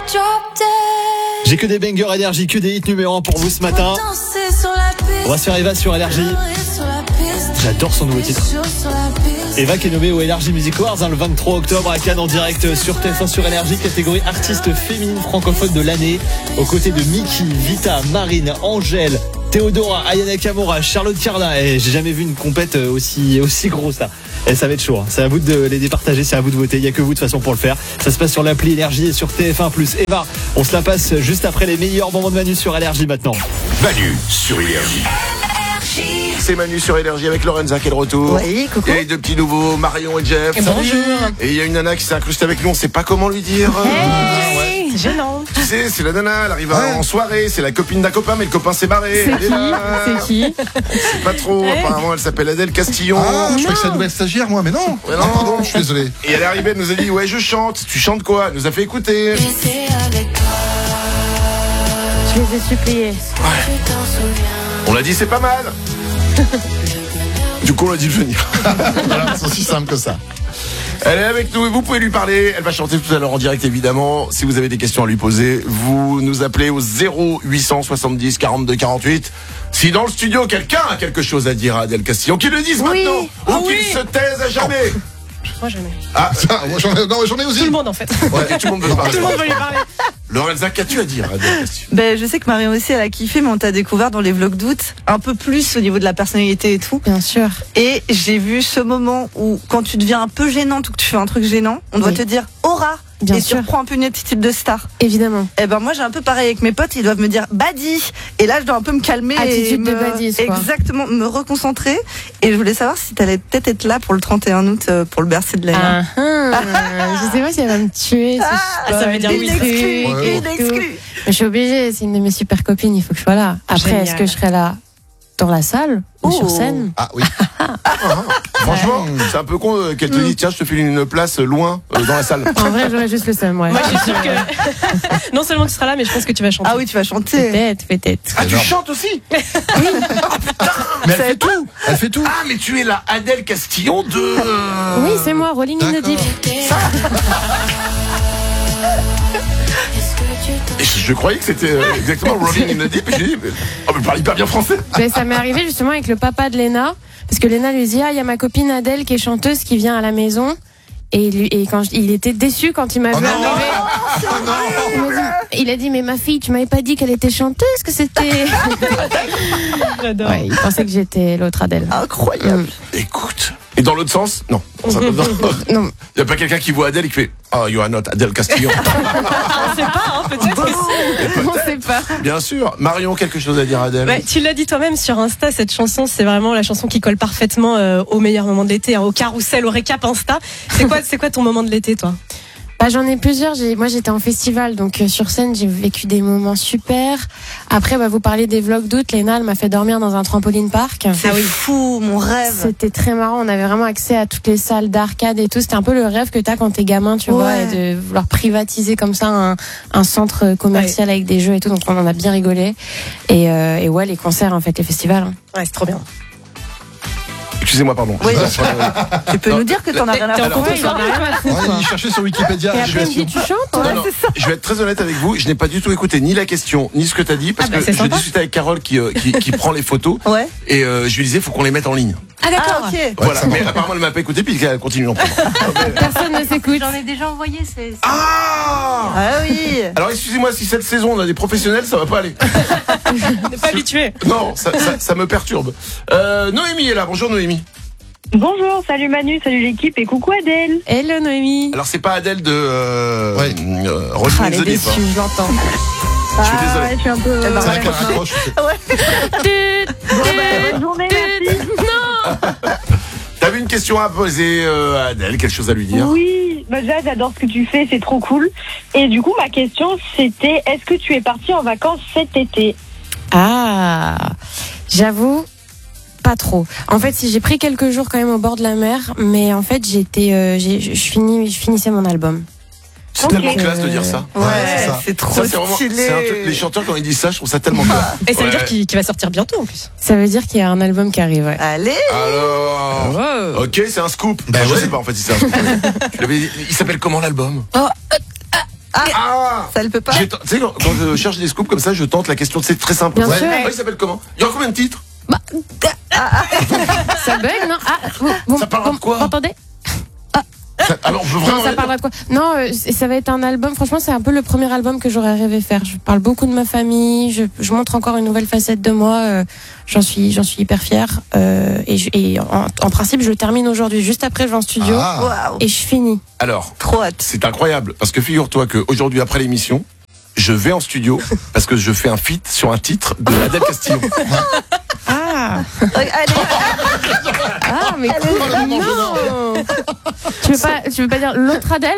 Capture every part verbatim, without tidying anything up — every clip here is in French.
J'ai que des bangers énergie, que des hits numéro un pour vous ce matin. On va se faire Eva sur énergie. J'adore son nouveau titre. Eva qui est nommée au Energy Music Awards hein, le vingt-trois octobre à Cannes en direct sur T F un sur Énergie, catégorie artiste féminine francophone de l'année, aux côtés de Miki, Vita, Marine, Angèle, Théodora, Ayana Kamura, Charlotte Carla. Et j'ai jamais vu une compète aussi aussi grosse là. Et ça va être chaud. Hein. C'est à vous de les départager, c'est à vous de voter. Il y a que vous de toute façon pour le faire. Ça se passe sur l'appli Énergie et sur T F un plus. Eva, on se la passe juste après les meilleurs moments de Manu sur Énergie maintenant. Manu sur Énergie. C'est Manu sur Énergie avec Lorenza qui est de retour. Oui, coucou. Et les deux petits nouveaux, Marion et Jeff. Et bonjour. Et il y a une nana qui s'est incrustée avec nous, on sait pas comment lui dire. Hey, ouais. C'est gênant. Tu sais, c'est la nana, elle arrive Ouais. en soirée, c'est la copine d'un copain, mais le copain s'est barré. C'est Elle est qui là. C'est qui C'est pas trop, Hey. apparemment elle s'appelle Adèle Castillon. Ah, je croyais que c'est la nouvelle stagiaire, moi, mais non. Ouais, non. Ah, pardon, je suis désolé. Et elle est arrivée, elle nous a dit, ouais, je chante. Tu chantes quoi? Elle nous a fait écouter. Je les ai suppliés. On l'a dit, c'est pas mal. Du coup, on l'a dit de venir. Voilà, c'est aussi simple que ça. Elle est avec nous et vous pouvez lui parler. Elle va chanter tout à l'heure en direct, évidemment. Si vous avez des questions à lui poser, vous nous appelez au zéro huit cent soixante-dix quarante-deux quarante-huit. Si dans le studio, quelqu'un a quelque chose à dire à Adèle Castillon, qu'il le dise Oui. maintenant. Ah Ou qu'il oui. se taise à jamais. Moi jamais. Ah, Ça, moi, j'en ai, non, j'en ai aussi. Tout le monde en fait. ouais, et tout le monde veut parler. Tout le monde veut lui parler. Lorenza, qu'as-tu à dire à Adèle Castillon? Ben, je sais que Marion aussi, elle a kiffé, mais on t'a découvert dans les vlogs d'août, un peu plus au niveau de la personnalité et tout. Bien sûr. Et j'ai vu ce moment où, quand tu deviens un peu gênante ou que tu fais un truc gênant, on doit Oui. te dire aura. Bien et sûr. tu reprends un peu une attitude de star. Évidemment. Et ben moi j'ai un peu pareil avec mes potes, ils doivent me dire Badi. Et là je dois un peu me calmer. Attitude et me, de badise, quoi. Exactement, me reconcentrer. Et je voulais savoir si t'allais peut-être être là pour le trente et un août euh, pour le Bercy de l'année. Ah, ah. Je sais pas si elle va me tuer. si je ça spoil veut dire des oui. trucs Exclu, et une tout. exclu. Mais je suis obligée, c'est une de mes super copines, il faut que je sois là. Après, Génial. est-ce que je serai là dans la salle ou Oh. sur scène? Ah oui. Franchement, c'est un peu con euh, qu'elle te dise, tiens, je te file une place loin euh, dans la salle. En vrai, j'aurais juste le seum, ouais. Moi je suis sûre que non seulement tu seras là, mais je pense que tu vas chanter. Ah oui, tu vas chanter. Peut-être, peut-être. Ah, tu énorme. chantes aussi? Mais elle fait tout. Elle fait tout. Ah, mais tu es la Adèle Castillon de... euh, Oui, c'est moi, Rolling in the D'accord. Deep. Et je, je croyais que c'était euh, exactement Rolling in the Deep. Et j'ai dit, mais, oh, mais elle parle hyper bien français. Mais ça m'est arrivé justement avec le papa de Léna, parce que Léna lui dit, ah, il y a ma copine Adèle qui est chanteuse qui vient à la maison. Et, lui, et quand je- il était déçu quand il m'a Oh vu non. arriver. Oh non. Il m'a dit- Il a dit, mais ma fille, tu m'avais pas dit qu'elle était chanteuse, que c'était. J'adore. Ouais, il pensait que j'étais l'autre Adèle. Incroyable. Écoute. Et dans l'autre sens? Non. Il Non. n'y a pas quelqu'un qui voit Adèle et qui fait, oh, you are not Adèle Castillon. On sait pas, hein, peut-être que c'est. On sait pas. Bien sûr. Marion, quelque chose à dire à Adèle? Ouais, tu l'as dit toi-même sur Insta, cette chanson, c'est vraiment la chanson qui colle parfaitement euh, au meilleur moment de l'été, hein, au carrousel, au récap Insta. C'est quoi, c'est quoi ton moment de l'été, toi? Bah, j'en ai plusieurs. J'ai, moi, j'étais en festival, donc euh, sur scène, j'ai vécu des moments super. Après, bah, vous parlez des vlogs d'août. Léna, elle m'a fait dormir dans un trampoline park. C'est fou, mon rêve. C'était très marrant. On avait vraiment accès à toutes les salles d'arcade et tout. C'était un peu le rêve que t'as quand t'es gamin, tu vois, Ouais. et de vouloir privatiser comme ça un, un centre commercial avec des jeux et tout. Donc on en a bien rigolé. Et, euh, et ouais, les concerts, en fait, les festivals. hein. Ouais, c'est trop bien. Excusez-moi, pardon. Oui. Euh, Tu peux Non. nous dire que t'en as rien à T'es en foutre. couple, il en a rien à foutre, Ouais, quoi. il cherchait sur Wikipédia. Et je après, vais il me dit, assurer. tu chantes? Non, non, je vais être très honnête avec vous, je n'ai pas du tout écouté ni la question, ni ce que tu as dit, parce Ah bah, que c'est je sympa. discutais avec Carole qui, euh, qui, qui prend les photos, Ouais. et euh, je lui disais, faut qu'on les mette en ligne. Ah, Ah, ok. Voilà, mais apparemment, elle m'a pas écouté, puis elle continue d'en prendre. Personne ne s'écoute. J'en ai déjà envoyé, c'est. Ah Ah oui. Alors, excusez-moi, si cette saison, on a des professionnels, ça va pas aller. On n'est pas habitué. Non, ça, ça, ça me perturbe. Euh, Noémie est là, bonjour Noémie. Bonjour, salut Manu, salut l'équipe et coucou Adèle. Hello, Noémie. Alors, c'est pas Adèle de euh, Ouais. euh, Rolling Ah, in elle est the Deep, déçue, hein. je l'entends. Je suis désolé. Ah, je suis un peu. Eh ben, C'est vrai qu'elle raccroche. Bon, bah, bonne journée, merci. T'avais une question à poser euh, à Adèle, quelque chose à lui dire? Oui, bah, déjà j'adore ce que tu fais, c'est trop cool. Et du coup, ma question c'était est-ce que tu es partie en vacances cet été? Ah, j'avoue, pas trop. En fait, si j'ai pris quelques jours quand même au bord de la mer, mais en fait, j'étais, euh, j'ai, je finis, je finissais mon album. C'est Ok. tellement classe de dire ça. Ouais, c'est ça. c'est trop Ça, c'est vraiment, stylé. c'est un truc- les chanteurs, quand ils disent ça, je trouve ça tellement classe. Et ça veut Ouais. dire qu'il qu'il va sortir bientôt en plus. Ça veut dire qu'il y a un album qui arrive. Ouais. Allez. Alors, ok, c'est un scoop. Ben Enfin, je ouais. sais pas en fait si c'est un scoop. Tu l'avais dit, il s'appelle comment l'album? Oh, euh, ah, Ah, Ah ça elle peut pas. J'ai ten- Tu sais, quand, quand je cherche des scoops comme ça, je tente la question, c'est très simple. Bien Ouais. sûr. Ah, il s'appelle comment? Il y aura combien de titres? Ça bug, non? Ah, vous, vous, Ça parlera de quoi? vous m'entendez? Ça- Alors, on peut Non, vraiment. ça parlera de quoi? Non, euh, c- ça va être un album. Franchement, c'est un peu le premier album que j'aurais rêvé faire. Je parle beaucoup de ma famille. Je, je montre encore une nouvelle facette de moi. euh, j'en suis, j'en suis hyper fière. Euh, et je- et en, en principe, je le termine aujourd'hui. Juste après, je vais en studio Ah. Waouh. et je finis. Alors, Trop hâte. c'est incroyable parce que figure-toi qu'aujourd'hui, après l'émission, je vais en studio parce que je fais un feat sur un titre de Adèle Castillo. Ah, Allez, ah, mais Elle est cool. vraiment Non. Tu veux pas, tu veux pas dire l'autre Adèle?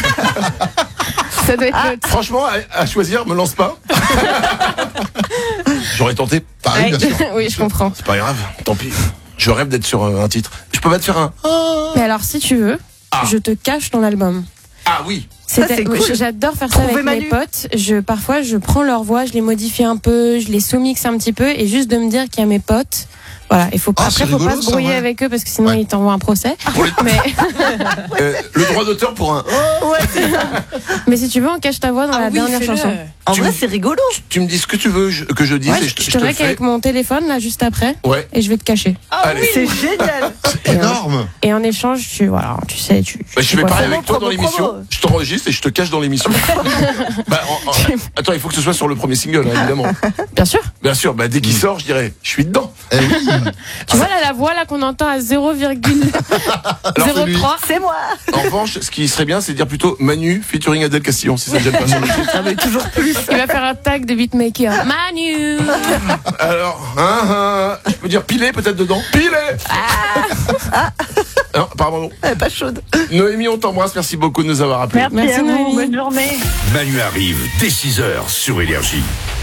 Ça doit être l'autre. Franchement, à, à choisir, me lance pas. J'aurais tenté. Pareil, bien sûr. Oui, je comprends. C'est pas grave, tant pis. Je rêve d'être sur euh, un titre. Je peux pas te faire un. Mais alors, si tu veux, Ah. je te cache ton album. Ah oui. Ça, C'était- c'est oui, cool. J'adore faire ça Trouver avec Manu. mes potes. Je, parfois, je prends leur voix, je les modifie un peu, je les sous-mixe un petit peu, et juste de me dire qu'il y a mes potes. Voilà, il faut pas, Ah, après, c'est faut pas rigolo, se ça, brouiller ouais. avec eux parce que sinon Ouais. ils t'envoient un procès. Pour les- Mais, Euh, le droit d'auteur pour un. ouais, c'est ça. mais si tu veux, on cache ta voix dans Ah la oui, dernière fais-le. chanson. En Tu vrai, me- c'est rigolo. Tu me dis ce que tu veux je- que je dise Ouais, et je, je, te- je je te te le rec fais. avec mon téléphone là juste après, Ouais. et je vais te cacher. Allez. C'est génial. C'est énorme. Et en échange, tu voilà, tu sais, tu. Bah, tu je fais vois pareil ça. avec toi dans promo, l'émission. promo. Je t'enregistre et je te cache dans l'émission. bah, en- en- attends, il faut que ce soit sur le premier single, hein, évidemment. Bien sûr. Bien sûr, bah, dès qu'il sort, je dirais, je suis dedans. Eh oui. Tu vois là la voix là qu'on entend à zéro virgule zéro trois. C'est moi. En revanche, ce qui serait bien, c'est de dire plutôt Manu featuring Adèle Castillon, si ça ne gêne pas sur le titre. Ça veut toujours plus. Il va faire un tag de beatmaker. Manu. Alors, hein, hein, je peux dire piler peut-être dedans. Piler. Ah. Non, pardon. non. Elle est pas chaude. Noémie, on t'embrasse. Merci beaucoup de nous avoir appelés. Merci, Merci, à vous. Noémie. Bonne journée. Manu arrive dès six heures sur Énergie.